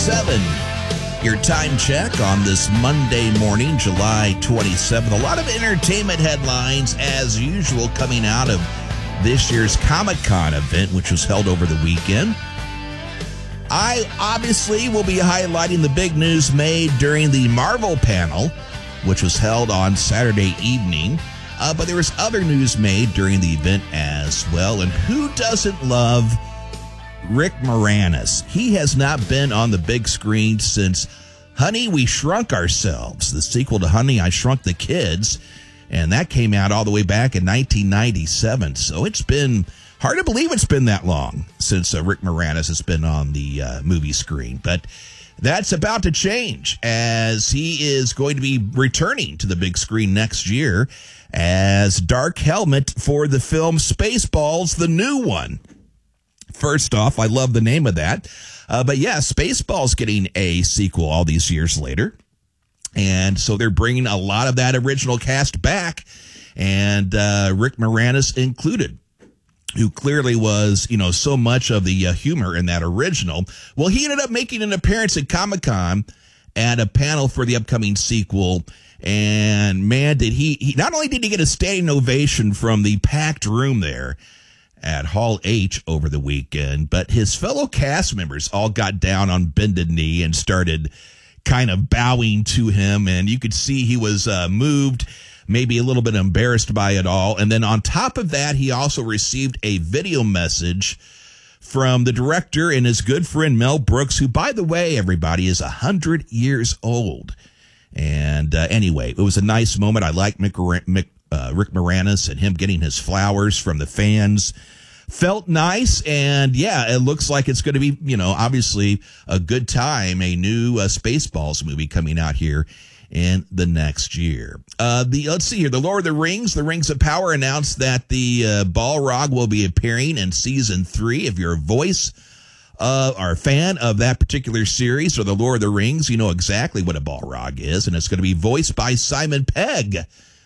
7. Your time check on this Monday morning, July 27th. A lot of entertainment headlines, as usual, coming out of this year's Comic-Con event, which was held over the weekend. I obviously will be highlighting the big news made during the Marvel panel, which was held on Saturday evening. But there was other news made during the event as well. And who doesn't love Rick Moranis? He has not been on the big screen since Honey, We Shrunk Ourselves, the sequel to Honey, I Shrunk the Kids. And that came out all the way back in 1997. So it's been hard to believe it's been that long since Rick Moranis has been on the movie screen. But that's about to change, as he is going to be returning to the big screen next year as Dark Helmet for the film Spaceballs, the new one. First off, I love the name of that. But yeah, Spaceballs getting a sequel all these years later. And so they're bringing a lot of that original cast back, and Rick Moranis included, who clearly was, so much of the humor in that original. Well, he ended up making an appearance at Comic-Con at a panel for the upcoming sequel. And man, did he not only did he get a standing ovation from the packed room there at Hall H over the weekend, but his fellow cast members all got down on bended knee and started kind of bowing to him. And you could see he was moved, maybe a little bit embarrassed by it all. And then on top of that, he also received a video message from the director and his good friend Mel Brooks, who, by the way, everybody, is 100 years old. And anyway, it was a nice moment. I like Rick Moranis, and him getting his flowers from the fans felt nice. And yeah, it looks like it's going to be, obviously a good time, a new Spaceballs movie coming out here in the next year. Let's see here. The Lord of the Rings, The Rings of Power, announced that the Balrog will be appearing in season 3. If you're a voice or a fan of that particular series or the Lord of the Rings, you know exactly what a Balrog is, and it's going to be voiced by Simon Pegg.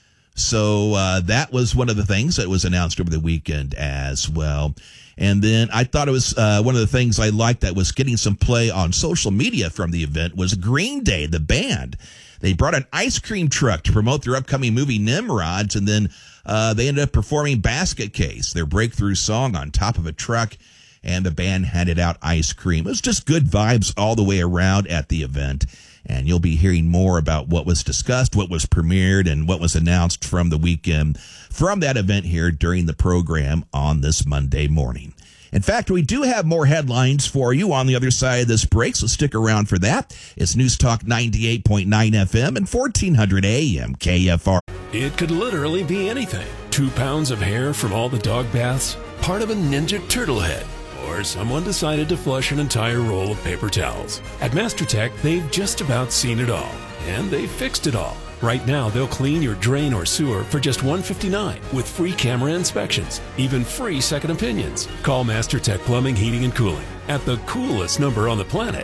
So that was one of the things that was announced over the weekend as well. And then I thought it was one of the things I liked that was getting some play on social media from the event was Green Day, the band. They brought an ice cream truck to promote their upcoming movie Nimrods, and then they ended up performing Basket Case, their breakthrough song, on top of a truck, and the band handed out ice cream. It was just good vibes all the way around at the event, and you'll be hearing more about what was discussed, what was premiered, and what was announced from the weekend from that event here during the program on this Monday morning. In fact, we do have more headlines for you on the other side of this break, so stick around for that. It's News Talk 98.9 FM and 1400 AM KFR. It could literally be anything. 2 pounds of hair from all the dog baths, part of a Ninja Turtle head, or someone decided to flush an entire roll of paper towels. At MasterTech, they've just about seen it all, and they've fixed it all. Right now, they'll clean your drain or sewer for just $159 with free camera inspections, even free second opinions. Call MasterTech Plumbing, Heating, and Cooling at the coolest number on the planet,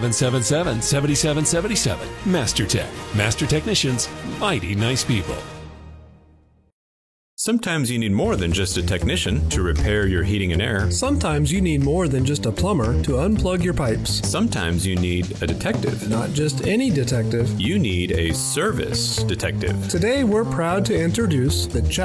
777-7777. MasterTech. Master technicians, mighty nice people. Sometimes you need more than just a technician to repair your heating and air. Sometimes you need more than just a plumber to unplug your pipes. Sometimes you need a detective. Not just any detective. You need a service detective. Today we're proud to introduce the